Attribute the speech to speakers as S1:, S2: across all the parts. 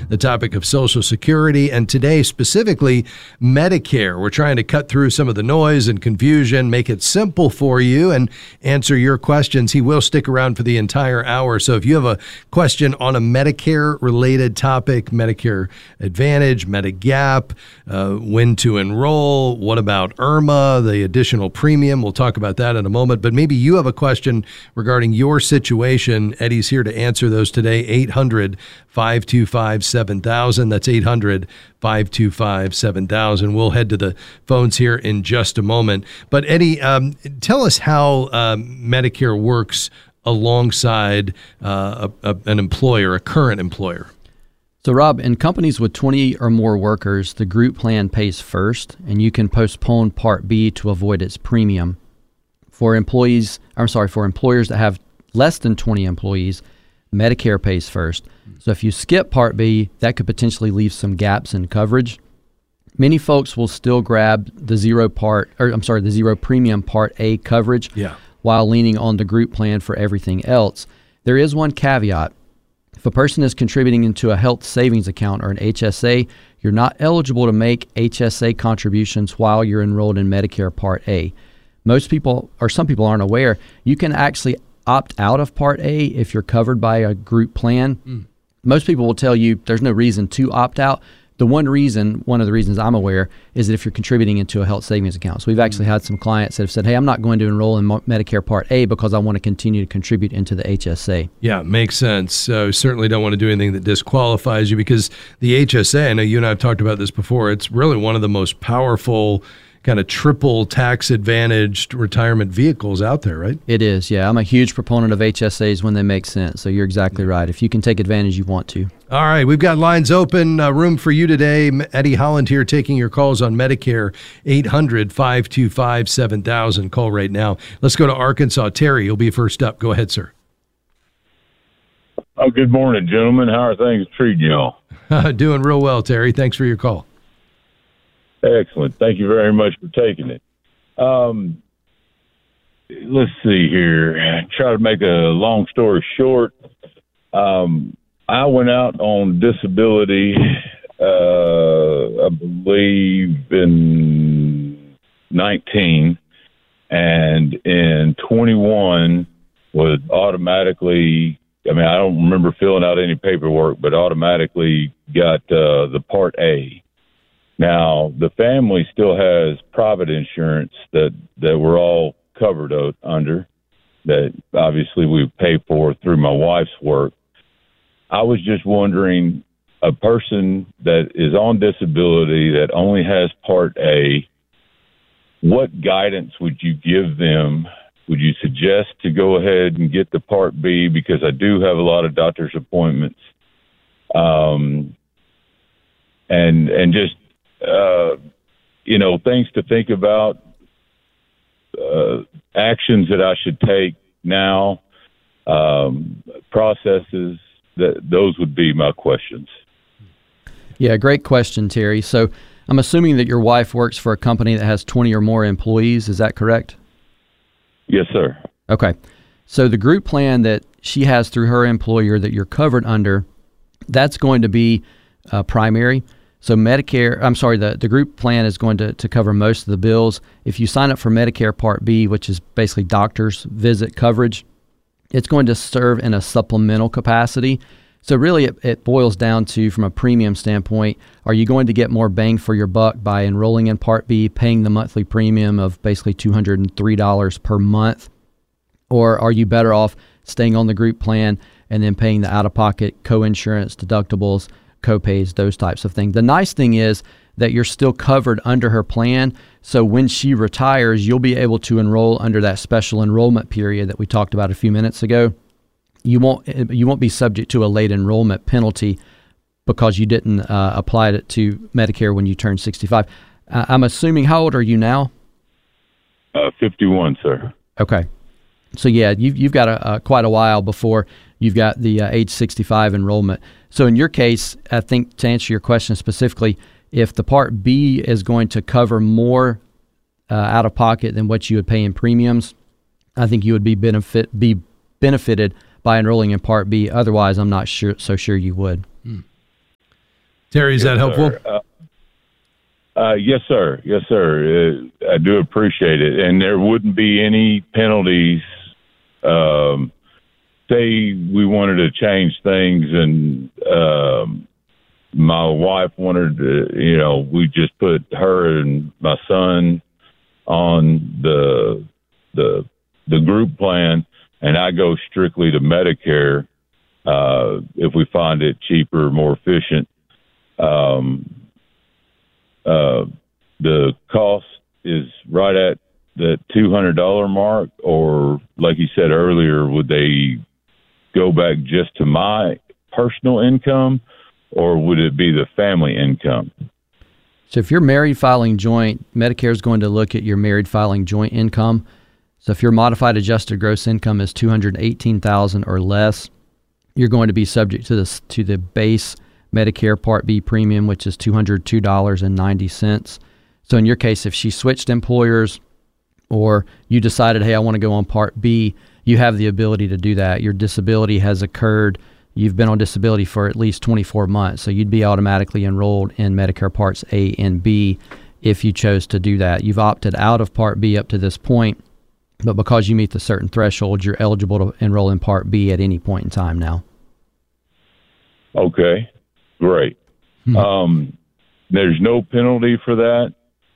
S1: the topic of Social Security, and today specifically Medicare. We're trying to cut through some of the noise and confusion, make it simple for you, and answer your questions. He will stick around for the entire hour. So if you have a question on a Medicare-related topic, Medicare Advantage, Medigap, when to enroll, what about IRMA, the additional premium, we'll talk about that in a moment. But maybe you have a question regarding your situation. Eddie's here to answer those today. 800-525-7000. That's 800-525-7000. We'll head to the phones here in just a moment. But Eddie, tell us how Medicare works alongside an employer, a current employer.
S2: So, Rob, in companies with 20 or more workers, the group plan pays first, and you can postpone Part B to avoid its premium. For employers that have less than 20 employees, Medicare pays first. So if you skip Part B, that could potentially leave some gaps in coverage. Many folks will still grab the zero premium Part A coverage while leaning on the group plan for everything else. There is one caveat. If a person is contributing into a health savings account or an HSA, you're not eligible to make HSA contributions while you're enrolled in Medicare Part A. Some people aren't aware, you can actually opt out of Part A if you're covered by a group plan. Most people will tell you there's no reason to opt out. One of the reasons I'm aware is that if you're contributing into a health savings account. So we've actually had some clients that have said, hey, I'm not going to enroll in Medicare Part A because I want to continue to contribute into the HSA. Yeah,
S1: makes sense. So certainly don't want to do anything that disqualifies you, because the HSA, I know you and I have talked about this before, it's really one of the most powerful kind of triple tax advantaged retirement vehicles out there, right?
S2: It is, yeah. I'm a huge proponent of HSAs when they make sense. So you're exactly right. If you can take advantage, you want to.
S1: All right, we've got lines open, room for you today. Eddie Holland here taking your calls on Medicare, 800-525-7000. Call right now. Let's go to Arkansas. Terry, you'll be first up. Go ahead, sir.
S3: Oh, good morning, gentlemen. How are things treating y'all?
S1: Doing real well, Terry. Thanks for your call.
S3: Excellent. Thank you very much for taking it. Let's see here. Try to make a long story short. I went out on disability, I believe in 19, and in 21 was automatically, I don't remember filling out any paperwork, but automatically got the Part A. Now, the family still has private insurance that we're all covered under, that obviously we pay for through my wife's work. I was just wondering, a person that is on disability that only has Part A, what guidance would you give them? Would you suggest to go ahead and get the Part B? Because I do have a lot of doctor's appointments. And just, things to think about, actions that I should take now, processes, those would be my questions.
S2: Yeah, great question, Terry. So I'm assuming that your wife works for a company that has 20 or more employees. Is that correct?
S3: Yes, sir.
S2: Okay. So the group plan that she has through her employer that you're covered under, that's going to be primary. So the group plan is going to cover most of the bills. If you sign up for Medicare Part B, which is basically doctor's visit coverage, it's going to serve in a supplemental capacity. So really it boils down to, from a premium standpoint, are you going to get more bang for your buck by enrolling in Part B, paying the monthly premium of basically $203 per month? Or are you better off staying on the group plan and then paying the out-of-pocket co-insurance, deductibles, co-pays, those types of things? The nice thing is that you're still covered under her plan. So when she retires, you'll be able to enroll under that special enrollment period that we talked about a few minutes ago. You won't be subject to a late enrollment penalty because you didn't apply it to Medicare when you turned 65. I'm assuming, how old are you now?
S3: 51, sir.
S2: Okay. So yeah, you've got quite a while before you've got the age 65 enrollment. So in your case, I think to answer your question specifically, if the Part B is going to cover more out of pocket than what you would pay in premiums, I think you would be benefited by enrolling in Part B. Otherwise, I'm not so sure you would.
S1: Terry, is that helpful?
S3: Yes, sir. Yes, sir. I do appreciate it. And there wouldn't be any penalties. Say we wanted to change things and my wife wanted to, we just put her and my son on the group plan, and I go strictly to Medicare if we find it cheaper, more efficient. The cost is right at the $200 mark, or like you said earlier, would they go back just to my personal income, or would it be the family income?
S2: So if you're married filing joint, Medicare is going to look at your married filing joint income. So if your modified adjusted gross income is $218,000 or less, you're going to be subject to the base Medicare Part B premium, which is $202.90. So in your case, if she switched employers or you decided, hey, I want to go on Part B, you have the ability to do that. Your disability has occurred. You've been on disability for at least 24 months. So you'd be automatically enrolled in Medicare Parts A and B if you chose to do that. You've opted out of Part B up to this point, but because you meet the certain threshold, you're eligible to enroll in Part B at any point in time now.
S3: Okay, great. There's no penalty for that?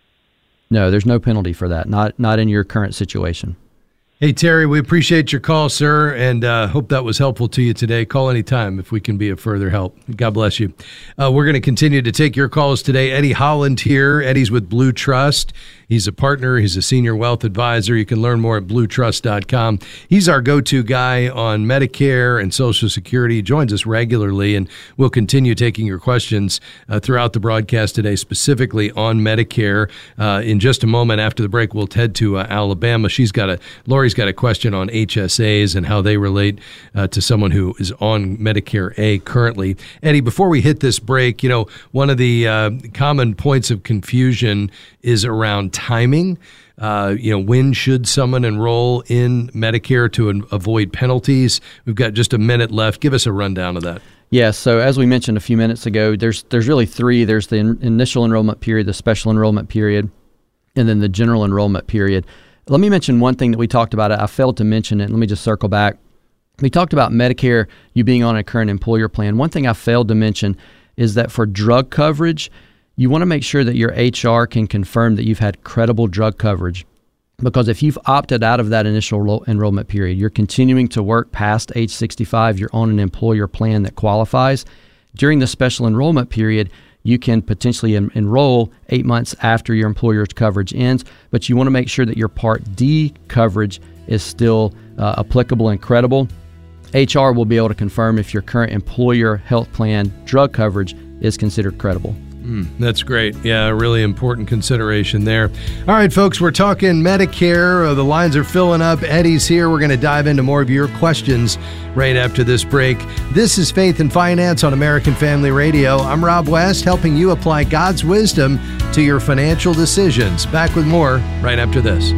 S2: No, there's no penalty for that. Not in your current situation.
S1: Hey, Terry, we appreciate your call, sir, and hope that was helpful to you today. Call anytime if we can be of further help. God bless you. We're going to continue to take your calls today. Eddie Holland here. Eddie's with Blue Trust. He's a partner. He's a senior wealth advisor. You can learn more at bluetrust.com. He's our go-to guy on Medicare and Social Security. He joins us regularly, and we'll continue taking your questions throughout the broadcast today, specifically on Medicare. In just a moment after the break, we'll head to Alabama. Lori's got a question on HSAs and how they relate to someone who is on Medicare A currently. Eddie, before we hit this break, one of the common points of confusion is around timing. When should someone enroll in Medicare to avoid penalties? We've got just a minute left. Give us a rundown of that.
S2: Yeah, so as we mentioned a few minutes ago, there's really three. There's the initial enrollment period, the special enrollment period, and then the general enrollment period. Let me mention one thing that we talked about. I failed to mention it. Let me just circle back. We talked about Medicare, you being on a current employer plan. One thing I failed to mention is that for drug coverage, you want to make sure that your HR can confirm that you've had credible drug coverage. Because if you've opted out of that initial enrollment period, you're continuing to work past age 65, you're on an employer plan that qualifies. During the special enrollment period, you can potentially enroll 8 months after your employer's coverage ends, but you want to make sure that your Part D coverage is still applicable and credible. HR will be able to confirm if your current employer health plan drug coverage is considered credible.
S1: That's great. Yeah, a really important consideration there. All right, folks, we're talking Medicare. The lines are filling up. Eddie's here. We're going to dive into more of your questions right after this break. This is Faith and Finance on American Family Radio. I'm Rob West, helping you apply God's wisdom to your financial decisions. Back with more right after this.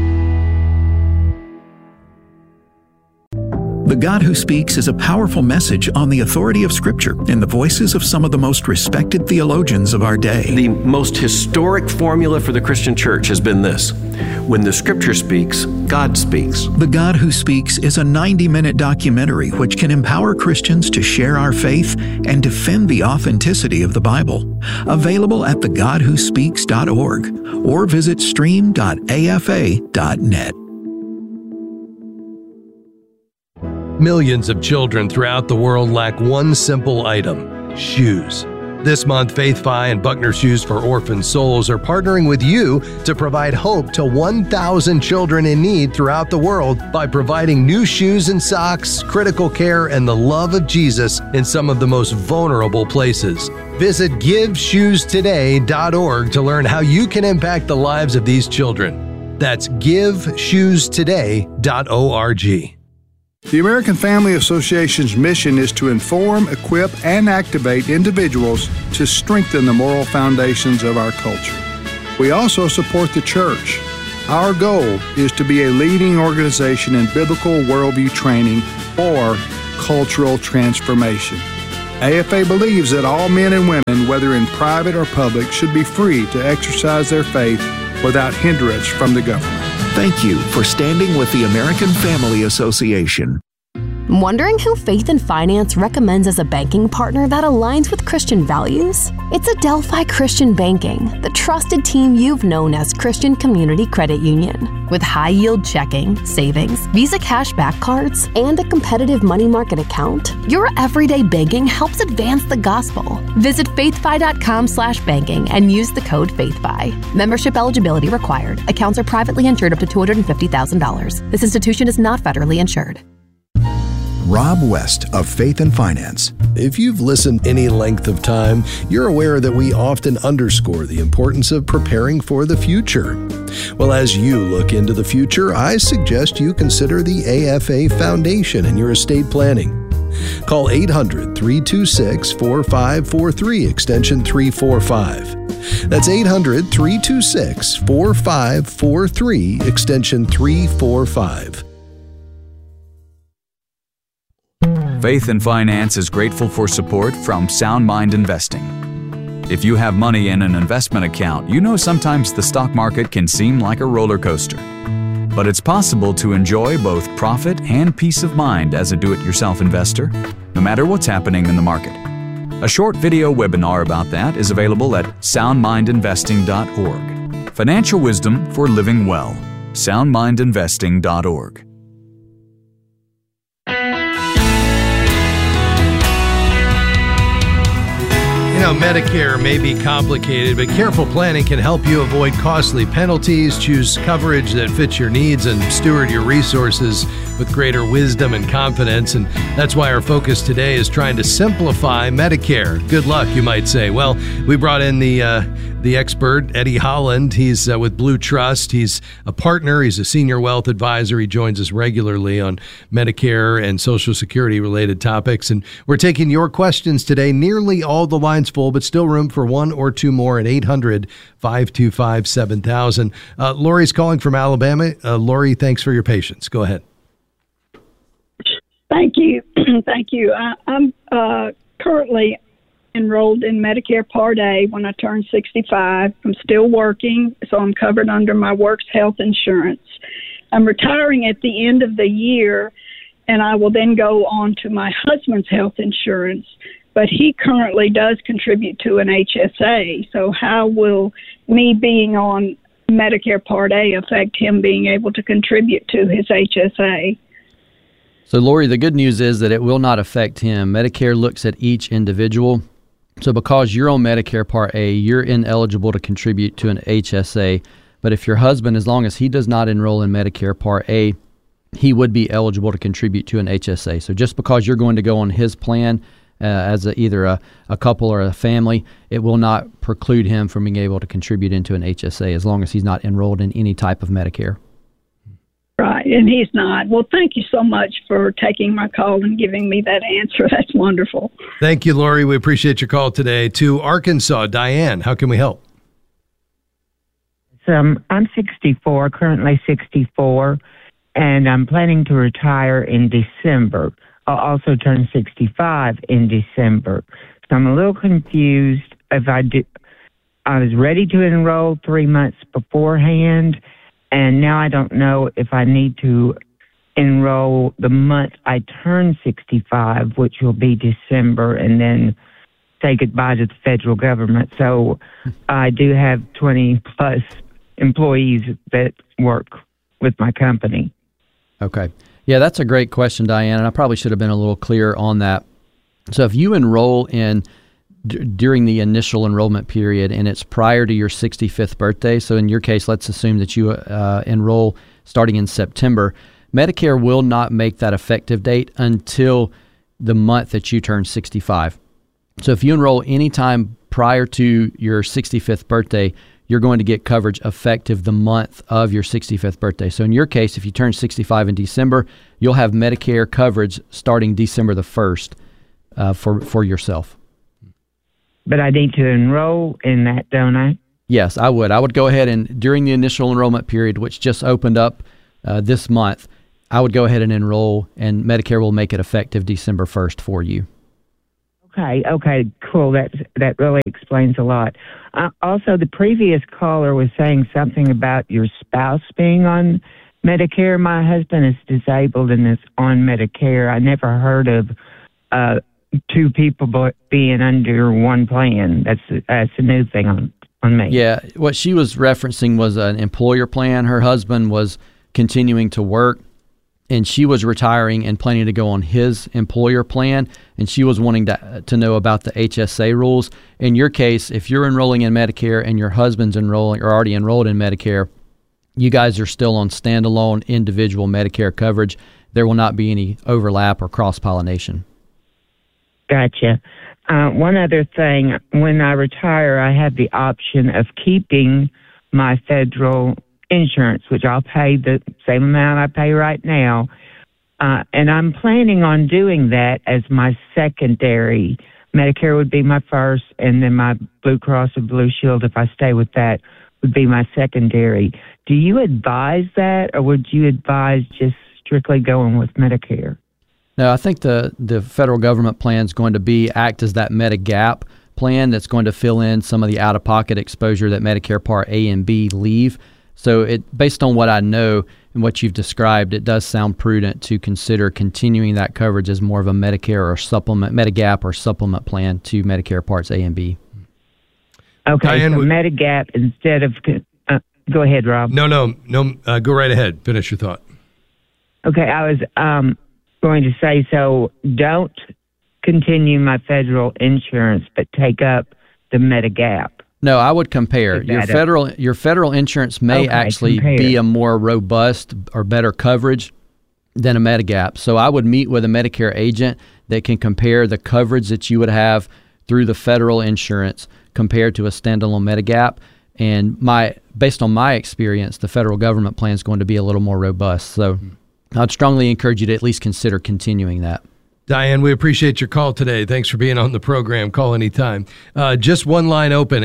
S4: The God Who Speaks is a powerful message on the authority of Scripture in the voices of some of the most respected theologians of our day.
S5: The most historic formula for the Christian church has been this: when the Scripture speaks, God speaks.
S4: The God Who Speaks is a 90-minute documentary which can empower Christians to share our faith and defend the authenticity of the Bible. Available at thegodwhospeaks.org or visit stream.afa.net.
S1: Millions of children throughout the world lack one simple item: shoes. This month, Faith Fi and Buckner Shoes for Orphan Souls are partnering with you to provide hope to 1,000 children in need throughout the world by providing new shoes and socks, critical care, and the love of Jesus in some of the most vulnerable places. Visit GiveShoesToday.org to learn how you can impact the lives of these children. That's GiveShoesToday.org.
S6: The American Family Association's mission is to inform, equip, and activate individuals to strengthen the moral foundations of our culture. We also support the church. Our goal is to be a leading organization in biblical worldview training for cultural transformation. AFA believes that all men and women, whether in private or public, should be free to exercise their faith without hindrance from the government.
S4: Thank you for standing with the American Family Association.
S7: Wondering who Faith and Finance recommends as a banking partner that aligns with Christian values? It's Adelphi Christian Banking, the trusted team you've known as Christian Community Credit Union. With high-yield checking, savings, Visa cashback cards, and a competitive money market account, your everyday banking helps advance the gospel. Visit faithfi.com/banking and use the code FAITHFI. Membership eligibility required. Accounts are privately insured up to $250,000. This institution is not federally insured.
S8: Rob West of Faith and Finance.
S1: If you've listened any length of time, you're aware that we often underscore the importance of preparing for the future. Well, as you look into the future, I suggest you consider the AFA Foundation in your estate planning. Call 800-326-4543, extension 345. That's 800-326-4543, extension 345.
S9: Faith and Finance is grateful for support from Sound Mind Investing. If you have money in an investment account, you know sometimes the stock market can seem like a roller coaster. But it's possible to enjoy both profit and peace of mind as a do-it-yourself investor, no matter what's happening in the market. A short video webinar about that is available at soundmindinvesting.org. Financial wisdom for living well. soundmindinvesting.org.
S1: Medicare may be complicated, but careful planning can help you avoid costly penalties, choose coverage that fits your needs, and steward your resources with greater wisdom and confidence. And that's why our focus today is trying to simplify Medicare. Good luck, you might say. Well, we brought in the expert, Eddie Holland. He's with Blue Trust. He's a partner. He's a senior wealth advisor. He joins us regularly on Medicare and Social Security related topics. And we're taking your questions today. Nearly all the lines full, but still room for one or two more at 800-525-7000. Lori's calling from Alabama. Lori, thanks for your patience. Go ahead.
S10: Thank you. Thank you. I'm currently enrolled in Medicare Part A when I turn 65. I'm still working, so I'm covered under my work's health insurance. I'm retiring at the end of the year, and I will then go on to my husband's health insurance, but he currently does contribute to an HSA. So how will me being on Medicare Part A affect him being able to contribute to his HSA?
S2: So, Lori, the good news is that it will not affect him. Medicare looks at each individual. So because you're on Medicare Part A, you're ineligible to contribute to an HSA. But if your husband, as long as he does not enroll in Medicare Part A, he would be eligible to contribute to an HSA. So just because you're going to go on his plan as either a couple or a family, it will not preclude him from being able to contribute into an HSA as long as he's not enrolled in any type of Medicare.
S10: Right, and he's not. Well, thank you so much for taking my call and giving me that answer. That's wonderful.
S1: Thank you, Lori. We appreciate your call today. To Arkansas, Diane, how can we help?
S11: I'm 64, currently 64, and I'm planning to retire in December. I'll also turn 65 in December. So I'm a little confused. I was ready to enroll 3 months beforehand, and now I don't know if I need to enroll the month I turn 65, which will be December, and then say goodbye to the federal government. So I do have 20-plus employees that work with my company.
S2: Okay. Yeah, that's a great question, Diane, and I probably should have been a little clearer on that. So if you enroll during the initial enrollment period and it's prior to your 65th birthday, so in your case, let's assume that you enroll starting in September, Medicare will not make that effective date until the month that you turn 65. So if you enroll anytime prior to your 65th birthday, you're going to get coverage effective the month of your 65th birthday. So in your case, if you turn 65 in December, you'll have Medicare coverage starting December the 1st for yourself.
S11: But I need to enroll in that, don't I?
S2: Yes, I would. I would go ahead and during the initial enrollment period, which just opened up this month, I would go ahead and enroll, and Medicare will make it effective December 1st for you.
S11: Okay, cool. That really explains a lot. Also, the previous caller was saying something about your spouse being on Medicare. My husband is disabled and is on Medicare. I never heard of two people being under one plan. That's a new thing on me.
S2: Yeah, what she was referencing was an employer plan. Her husband was continuing to work, and she was retiring and planning to go on his employer plan, and she was wanting to know about the HSA rules. In your case, if you're enrolling in Medicare and your husband's already enrolled in Medicare, you guys are still on standalone individual Medicare coverage. There will not be any overlap or cross-pollination.
S11: Gotcha. One other thing, when I retire, I have the option of keeping my federal insurance, which I'll pay the same amount I pay right now. And I'm planning on doing that as my secondary. Medicare would be my first, and then my Blue Cross or Blue Shield, if I stay with that, would be my secondary. Do you advise that, or would you advise just strictly going with Medicare?
S2: No, I think the federal government plan is going to act as that Medigap plan that's going to fill in some of the out-of-pocket exposure that Medicare Part A and B leave. So based on what I know and what you've described, it does sound prudent to consider continuing that coverage as more of a Medicare or supplement, Medigap or supplement plan to Medicare Parts A and B.
S11: Okay,
S1: Diane,
S11: so Medigap instead of... go ahead, Rob.
S1: No, go right ahead. Finish your thought.
S11: Okay, I was going to say, so don't continue my federal insurance, but take up the Medigap.
S2: No, I would compare. Your federal insurance may actually be a more robust or better coverage than a Medigap. So I would meet with a Medicare agent that can compare the coverage that you would have through the federal insurance compared to a standalone Medigap. And based on my experience, the federal government plan is going to be a little more robust. So I'd strongly encourage you to at least consider continuing that.
S1: Diane, we appreciate your call today. Thanks for being on the program. Call anytime. Just one line open,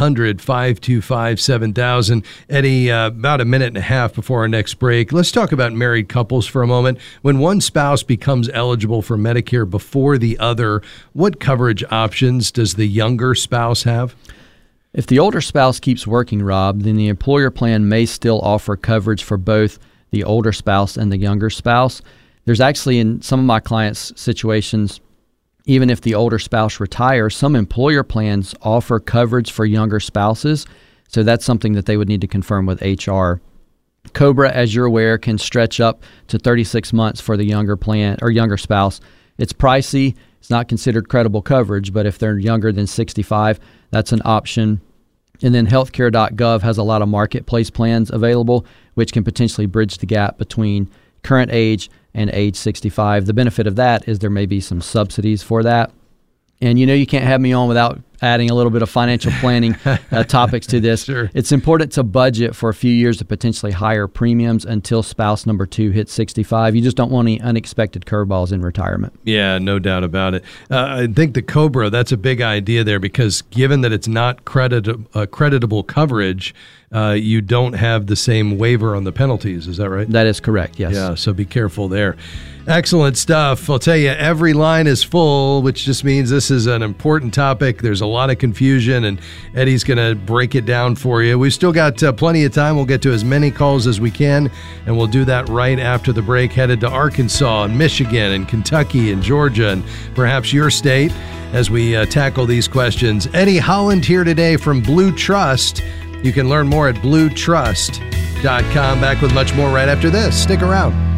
S1: 800-525-7000. Eddie, about a minute and a half before our next break. Let's talk about married couples for a moment. When one spouse becomes eligible for Medicare before the other, what coverage options does the younger spouse have?
S2: If the older spouse keeps working, Rob, then the employer plan may still offer coverage for both the older spouse and the younger spouse. There's actually, in some of my clients' situations, even if the older spouse retires, some employer plans offer coverage for younger spouses. So that's something that they would need to confirm with HR. COBRA, as you're aware, can stretch up to 36 months for the younger plan or younger spouse. It's pricey. It's not considered credible coverage, but if they're younger than 65, that's an option. And then healthcare.gov has a lot of marketplace plans available, which can potentially bridge the gap between current age and age 65. The benefit of that is there may be some subsidies for that. And you can't have me on without adding a little bit of financial planning topics to this.
S1: Sure.
S2: It's important to budget for a few years of potentially higher premiums until spouse number 2 hits 65. You just don't want any unexpected curveballs in retirement.
S1: Yeah, no doubt about it. I think the COBRA, that's a big idea there, because given that it's not creditable coverage, you don't have the same waiver on the penalties. Is that right?
S2: That is correct, yes.
S1: Yeah, so be careful there. Excellent stuff. I'll tell you, every line is full, which just means this is an important topic. There's a lot of confusion, and Eddie's going to break it down for you. We've still got plenty of time. We'll get to as many calls as we can, and we'll do that right after the break. Headed to Arkansas and Michigan and Kentucky and Georgia and perhaps your state as we tackle these questions. Eddie Holland here today from Blue Trust. You can learn more at bluetrust.com. Back with much more right after this. Stick around.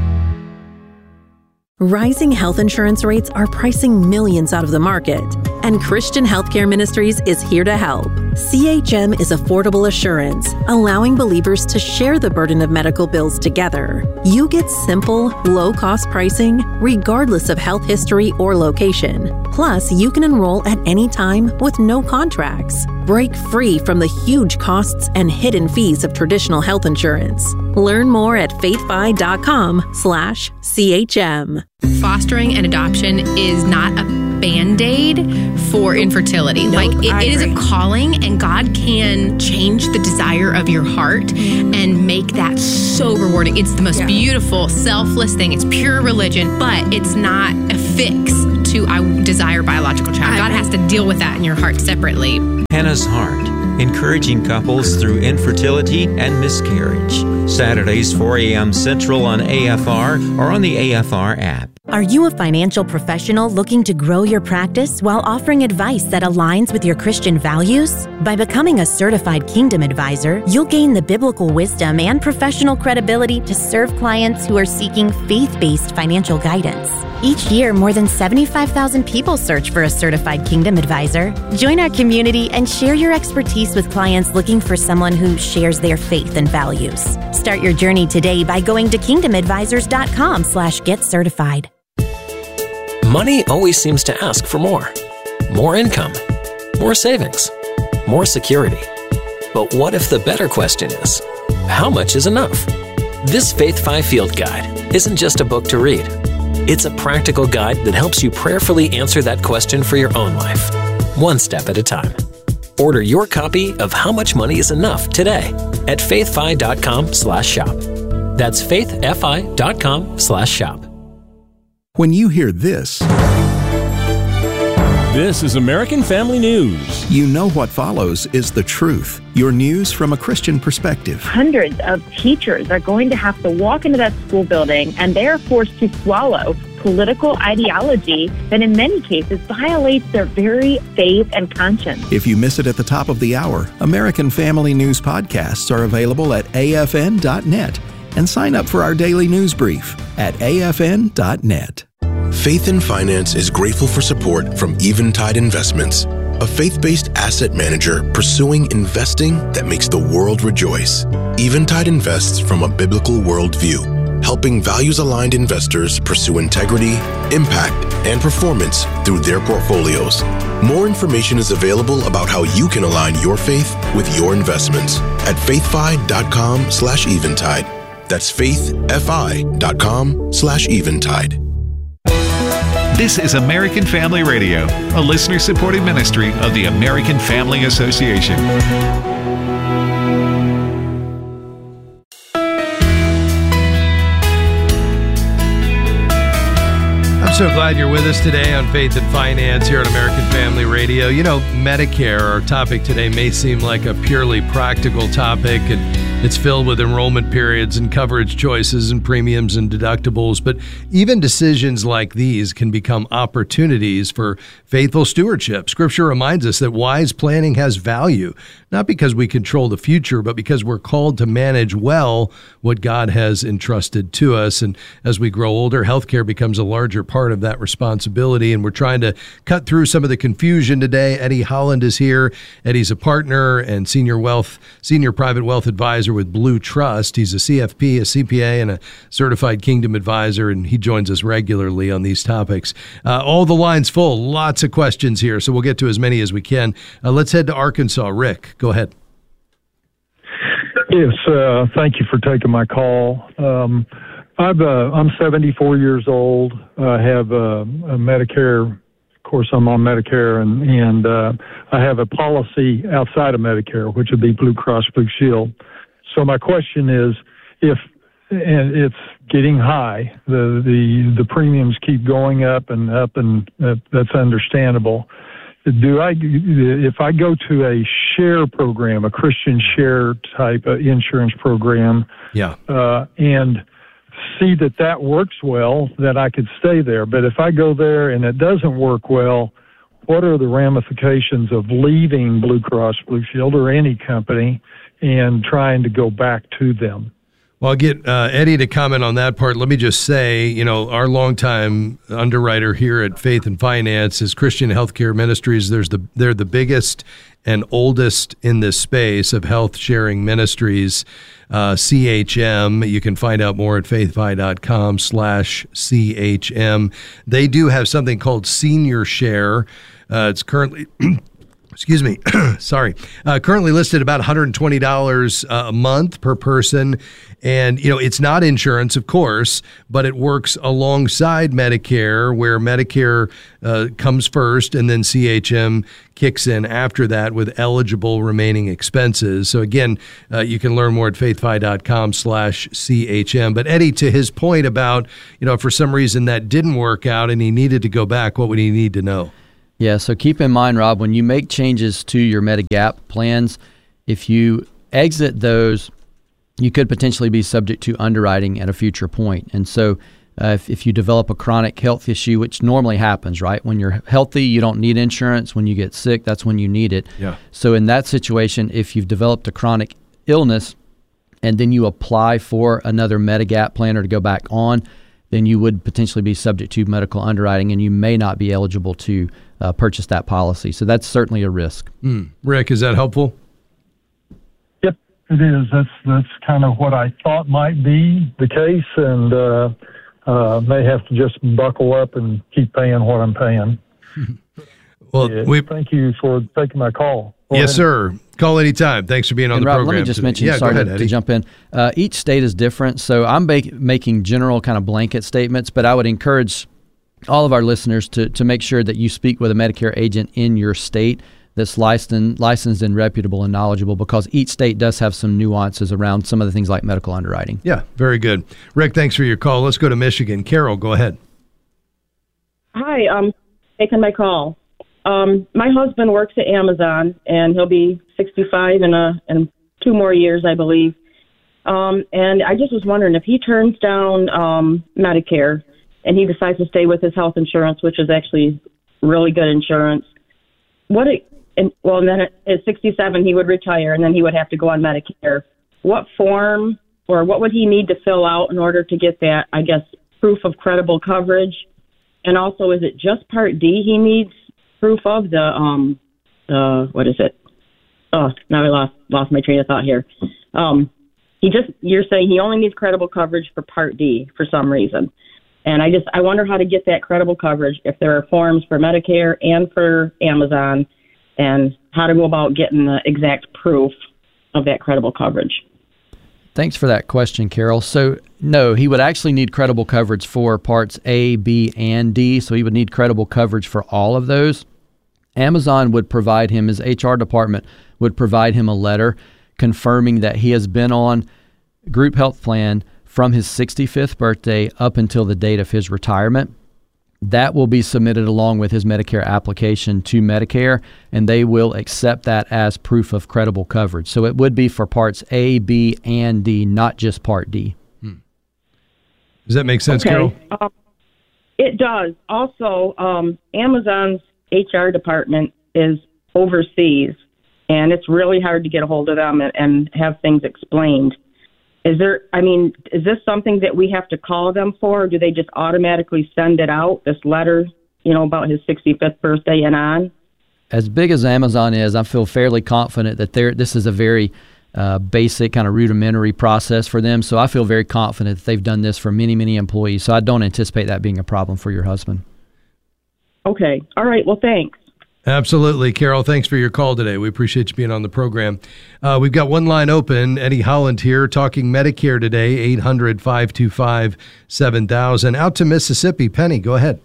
S12: Rising health insurance rates are pricing millions out of the market, and Christian Healthcare Ministries is here to help. CHM is affordable assurance, allowing believers to share the burden of medical bills together. You get simple, low-cost pricing, regardless of health history or location. Plus, you can enroll at any time with no contracts. Break free from the huge costs and hidden fees of traditional health insurance. Learn more at faithfi.com/CHM.
S13: Fostering and adoption is not a Band-Aid for infertility. It is a calling, and God can change the desire of your heart and make that so rewarding. It's the most beautiful, selfless thing. It's pure religion, but it's not a fix to I desire biological child. God has to deal with that in your heart separately.
S14: Hannah's Heart, encouraging couples through infertility and miscarriage. Saturdays, 4 a.m. Central on AFR or on the AFR app.
S15: Are you a financial professional looking to grow your practice while offering advice that aligns with your Christian values? By becoming a certified Kingdom Advisor, you'll gain the biblical wisdom and professional credibility to serve clients who are seeking faith-based financial guidance. Each year, more than 75,000 people search for a certified Kingdom Advisor. Join our community and share your expertise with clients looking for someone who shares their faith and values. Start your journey today by going to kingdomadvisors.com/get-certified.
S16: Money always seems to ask for more. More income, more savings, more security. But what if the better question is, how much is enough? This Faith 5 Field Guide isn't just a book to read. It's a practical guide that helps you prayerfully answer that question for your own life, one step at a time. Order your copy of How Much Money is Enough today at faithfi.com/shop. That's faithfi.com/shop.
S8: When you hear this
S17: is American Family News.
S8: You know what follows is the truth. Your news from a Christian perspective.
S18: Hundreds of teachers are going to have to walk into that school building, and they are forced to swallow political ideology that in many cases violates their very faith and conscience.
S8: If you miss it at the top of the hour, American Family News podcasts are available at afn.net. And sign up for our daily news brief at afn.net.
S19: Faith in Finance is grateful for support from Eventide Investments, a faith-based asset manager pursuing investing that makes the world rejoice. Eventide invests from a biblical worldview, helping values-aligned investors pursue integrity, impact, and performance through their portfolios. More information is available about how you can align your faith with your investments at faithfi.com/eventide. That's faithfi.com/eventide.
S20: This is American Family Radio, a listener-supported ministry of the American Family Association.
S1: I'm so glad you're with us today on Faith and Finance here on American Family Radio. You know, Medicare, our topic today, may seem like a purely practical topic, and it's filled with enrollment periods and coverage choices and premiums and deductibles. But even decisions like these can become opportunities for faithful stewardship. Scripture reminds us that wise planning has value, not because we control the future, but because we're called to manage well what God has entrusted to us. And as we grow older, healthcare becomes a larger part of that responsibility. And we're trying to cut through some of the confusion today. Eddie Holland is here. Eddie's a partner and senior private wealth advisor with Blue Trust. He's a CFP, a CPA, and a certified Kingdom Advisor, and he joins us regularly on these topics. All the lines full, lots of questions here, so we'll get to as many as we can. Let's head to Arkansas. Rick, go ahead.
S21: Yes, thank you for taking my call. I'm 74 years old. I have a Medicare. Of course, I'm on Medicare, and I have a policy outside of Medicare, which would be Blue Cross Blue Shield. So my question is, and it's getting high, the premiums keep going up, and that's understandable. If I go to a share program, a Christian share type of insurance program, and see that works well, that I could stay there. But if I go there and it doesn't work well, what are the ramifications of leaving Blue Cross Blue Shield or any company and trying to go back to them?
S1: Well, I'll get Eddie to comment on that part. Let me just say, our longtime underwriter here at Faith and Finance is Christian Healthcare Ministries. They're the biggest and oldest in this space of health sharing ministries, CHM. You can find out more at faithfi.com/CHM. They do have something called Senior Share. It's currently Excuse me. Sorry. Currently listed about $120 a month per person. And, it's not insurance, of course, but it works alongside Medicare, where Medicare comes first and then CHM kicks in after that with eligible remaining expenses. So again, you can learn more at faithfi.com/CHM. But Eddie, to his point about, for some reason that didn't work out and he needed to go back, what would he need to know?
S2: Yeah, so keep in mind, Rob, when you make changes to your Medigap plans, if you exit those, you could potentially be subject to underwriting at a future point. And so if you develop a chronic health issue, which normally happens, right? When you're healthy, you don't need insurance. When you get sick, that's when you need it.
S1: Yeah.
S2: So in that situation, if you've developed a chronic illness and then you apply for another Medigap plan or to go back on, then you would potentially be subject to medical underwriting and you may not be eligible to purchase that policy. So that's certainly a risk.
S1: Rick, is that helpful?
S21: Yep, it is. That's kind of what I thought might be the case, and may have to just buckle up and keep paying what I'm paying.
S1: Well,
S21: thank you for taking my call.
S1: Yes, sir. Call anytime. Thanks for being on the
S2: Rob,
S1: program.
S2: let me just
S1: today.
S2: mention, sorry to jump in. Each state is different, so I'm making general kind of blanket statements, but I would encourage all of our listeners to make sure that you speak with a Medicare agent in your state that's licensed and reputable and knowledgeable, because each state does have some nuances around some of the things like medical underwriting.
S1: Yeah, very good. Rick, thanks for your call. Let's go to Michigan. Carol, go ahead.
S3: Hi, taking my call. My husband works at Amazon, and he'll be 65 in 2 more years, I believe. And I just was wondering, if he turns down Medicare and he decides to stay with his health insurance, which is actually really good insurance, and then at 67 he would retire, and then he would have to go on Medicare. What form or what would he need to fill out in order to get that, I guess, proof of credible coverage? And also, is it just Part D he needs proof of? What is it? Oh, now I lost my train of thought here. You're saying he only needs credible coverage for Part D for some reason. And I wonder how to get that credible coverage, if there are forms for Medicare and for Amazon, and how to go about getting the exact proof of that credible coverage.
S2: Thanks for that question, Carol. So, no, he would actually need credible coverage for Parts A, B, and D, so he would need credible coverage for all of those. Amazon would provide him, his HR department would provide him a letter confirming that he has been on group health plan from his 65th birthday up until the date of his retirement. That will be submitted along with his Medicare application to Medicare, and they will accept that as proof of credible coverage. So it would be for Parts A, B, and D, not just Part D.
S1: Does that make sense, Carol?
S3: It does. Also, Amazon's HR department is overseas, and it's really hard to get a hold of them and have things explained. Is this something that we have to call them for, or do they just automatically send it out, this letter, about his 65th birthday and on?
S2: As big as Amazon is, I feel fairly confident that this is a very basic kind of rudimentary process for them. So I feel very confident that they've done this for many, many employees. So I don't anticipate that being a problem for your husband.
S3: Okay. All right. Well, thanks.
S1: Absolutely. Carol, thanks for your call today. We appreciate you being on the program. We've got one line open. Eddie Holland here talking Medicare today, 800-525-7000. Out to Mississippi. Penny, go ahead.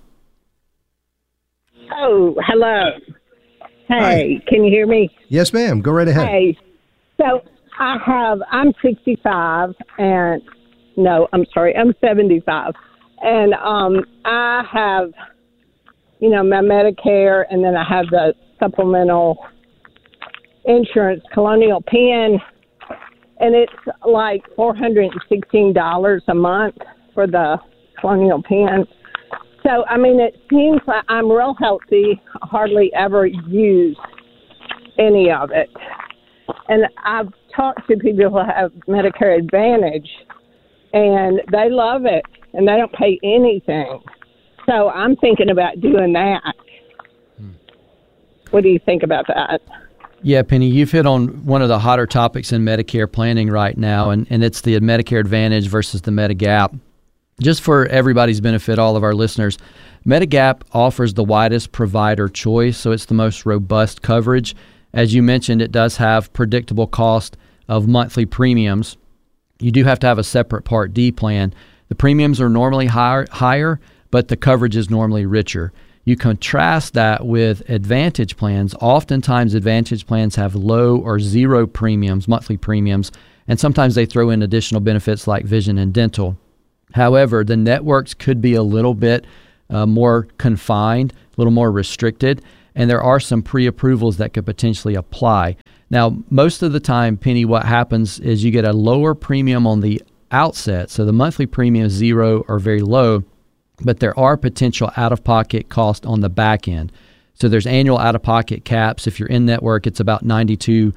S22: Oh, hello. Hey,
S1: Hi.
S22: Can you hear me?
S1: Yes, ma'am. Go right ahead.
S22: Hey, so I'm 65 and, I'm 75. And I have, my Medicare, and then I have the supplemental insurance, Colonial Penn, and it's like $416 a month for the Colonial Penn. So, it seems like I'm real healthy, hardly ever use any of it. And I've talked to people who have Medicare Advantage, and they love it, and they don't pay anything. So I'm thinking about doing that. What do you think about that?
S2: Yeah, Penny, you've hit on one of the hotter topics in Medicare planning right now, and it's the Medicare Advantage versus the Medigap. just for everybody's benefit, all of our listeners, Medigap offers the widest provider choice, so it's the most robust coverage. As you mentioned, it does have predictable cost of monthly premiums. You do have to have a separate Part D plan. The premiums are normally higher, but the coverage is normally richer. You contrast that with Advantage plans. Oftentimes, Advantage plans have low or zero premiums, monthly premiums, and sometimes they throw in additional benefits like vision and dental. However, the networks could be a little bit more confined, a little more restricted, and there are some pre-approvals that could potentially apply. Now, most of the time, Penny, what happens is you get a lower premium on the outset, so the monthly premium is zero or very low, but there are potential out-of-pocket costs on the back end. So there's annual out-of-pocket caps. If you're in network, it's about $9,200,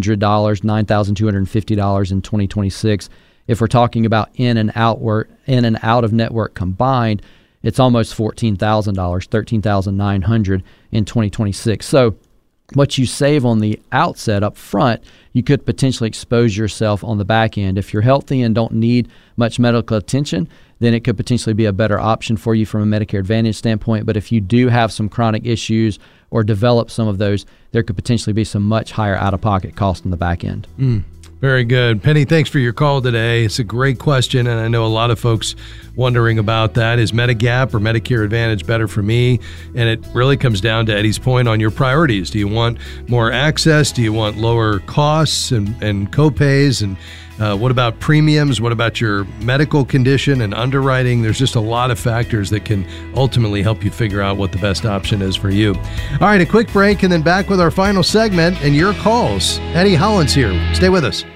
S2: $9,250 in 2026. If we're talking about in and out of network combined, it's almost $14,000, $13,900 in 2026. So what you save on the outset up front, you could potentially expose yourself on the back end. If you're healthy and don't need much medical attention, then it could potentially be a better option for you from a Medicare Advantage standpoint. But if you do have some chronic issues or develop some of those, there could potentially be some much higher out-of-pocket cost on the back end.
S1: Very good. Penny, thanks for your call today. It's a great question, and I know a lot of folks wondering about that. Is Medigap or Medicare Advantage better for me? And it really comes down to Eddie's point on your priorities. Do you want more access? Do you want lower costs and co-pays? And what about premiums? What about your medical condition and underwriting? There's just a lot of factors that can ultimately help you figure out what the best option is for you. All right, a quick break and then back with our final segment and your calls. Eddie Holland's here. Stay with us.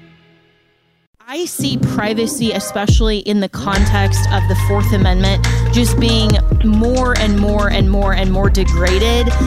S5: I see privacy, especially in the context of the Fourth Amendment, just being more and more and more and more degraded